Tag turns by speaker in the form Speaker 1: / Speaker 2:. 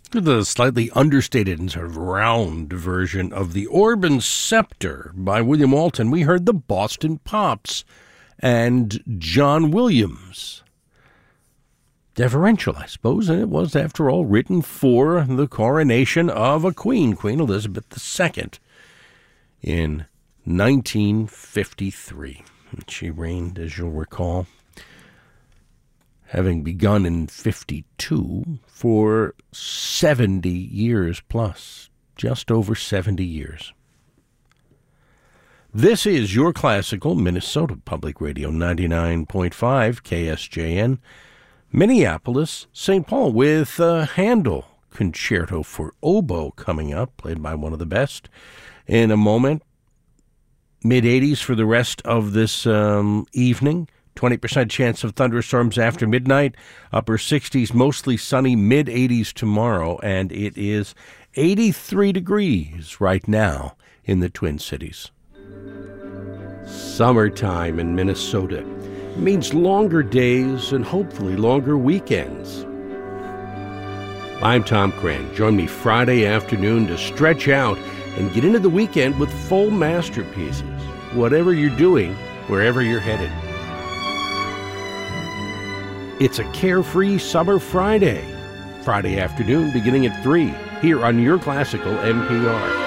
Speaker 1: The slightly understated and sort of round version of the Orb and Scepter by William Walton. We heard the Boston Pops and John Williams. Deferential, I suppose, and it was, after all, written for the coronation of a queen, Queen Elizabeth II, in 1953. She reigned, as you'll recall, having begun in 52, for 70 years plus, just over 70 years. This is your classical Minnesota Public Radio 99.5 KSJN, Minneapolis, St. Paul, with Handel Concerto for Oboe coming up, played by one of the best in a moment. Mid-80s for the rest of this evening. 20% chance of thunderstorms after midnight. Upper 60s, mostly sunny. Mid-80s tomorrow. And it is 83 degrees right now in the Twin Cities. Summertime in Minnesota means longer days and hopefully longer weekends. I'm Tom Cran. Join me Friday afternoon to stretch out and get into the weekend with full masterpieces. Whatever you're doing, wherever you're headed. It's a carefree summer Friday. Friday afternoon beginning at 3 here on your classical NPR.